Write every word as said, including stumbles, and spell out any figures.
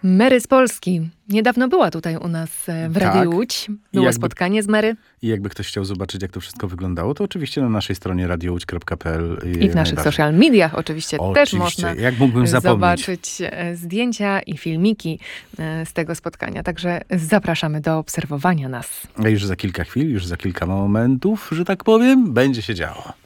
Mary z Polski. Niedawno była tutaj u nas w Radiu Tak. Łódź. Było jakby- spotkanie z Mary I jakby ktoś chciał zobaczyć, jak to wszystko wyglądało, to oczywiście na naszej stronie radio łódź kropka p l. i w naszych social mediach oczywiście też Oczywiście. można Jak mógłbym zapomnieć? zobaczyć e, zdjęcia i filmiki e, z tego spotkania. Także zapraszamy do obserwowania nas. A już za kilka chwil, już za kilka momentów, że tak powiem, będzie się działo.